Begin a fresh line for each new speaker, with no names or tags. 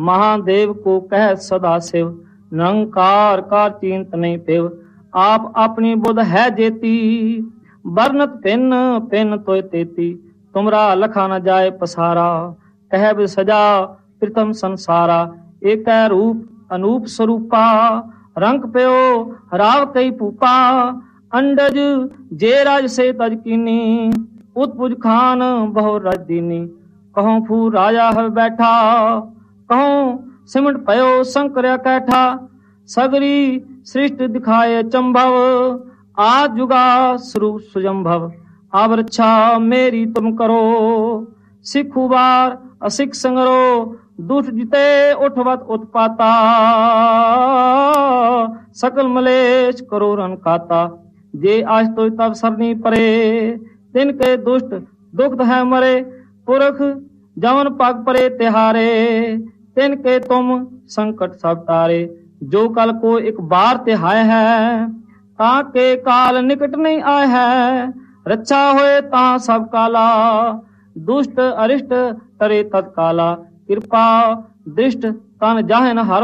महादेव को कह सदा शिव, निरंकार का चिंत नहीं पिव। आप अपनी बुध है जेती, बरनत पिन पिन तोय तेती। तुमरा लखा न जाए पसारा, कह भी सजा प्रथम संसारा। एक रूप अनूप स्वरूपा, रंग प्यो राव कई पूपा। अंडज जे राज से तज कीनी, उत्पुज खान बहु रज दीनी। कहूं फू राजा है बैठा, कहूं सिमट पयो शंकर कैठा। सगरी सृष्टि दिखाए चंभव, आज जुगा स्वरूप सुजंभव। अब रक्षा मेरी तुम करो, सिखु बार असिख संगरो। दुष्ट जिते उठवत उत्पाता, सकल मलेश करो रन काता। जे आज तो तब सरनी परे, तिनके दुष्ट दुख है मरे। पुरख जवन पग परे तिहारे, तिनके तुम संकट सब तारे। जो कल को एक बार तिहाय है, ताके काल निकट नहीं आए है। रक्षा होए ता सब काला, दुष्ट अरिष्ट तरे तत्काला। कृपा दृष्ट तन जाहे न हर